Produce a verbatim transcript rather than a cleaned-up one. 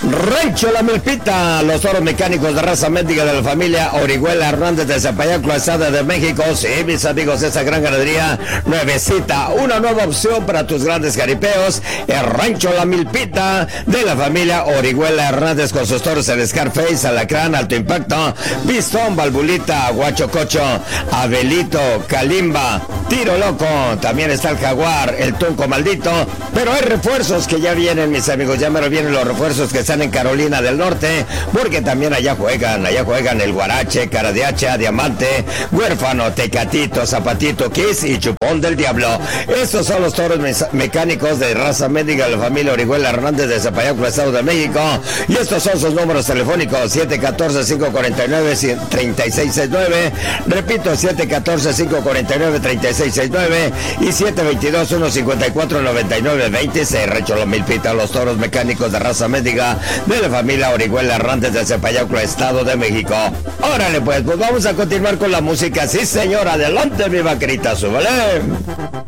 Rancho La Milpita, los toros mecánicos de raza mendiga de la familia Orihuela Hernández de Zapayaclo, Estado de México. Sí, mis amigos, esa gran ganadería nuevecita, una nueva opción para tus grandes jaripeos. El Rancho La Milpita de la familia Orihuela Hernández, con sus toros el Scarface, Alacrán, Alto Impacto, Pistón, Valvulita, Guachococho, Abelito, Kalimba, Tiro Loco. También está el Jaguar, el Tunco Maldito. Pero hay refuerzos que ya vienen, mis amigos, ya me vienen los refuerzos que están en Carolina del Norte, porque también allá juegan, allá juegan el Guarache, Cara de Hacha, Diamante, Huérfano, Tecatito, Zapatito, Kiss y Chupón del Diablo. Estos son los toros me mecánicos de raza mendiga de la familia Orihuela Hernández de Zapayaclo, Estado de México, y estos son sus números telefónicos: siete uno cuatro, cinco cuatro nueve, tres seis seis nueve, repito, siete uno cuatro, cinco cuatro nueve, tres seis seis nueve y siete dos dos, uno cinco cuatro, nueve nueve dos seis. Rancho La Milpita, los toros mecánicos de raza mendiga de la familia Orihuela Hernández de Zapayaclo, Estado de México. Órale pues, pues vamos a continuar con la música. Sí señor, adelante mi vaquerita, súbale.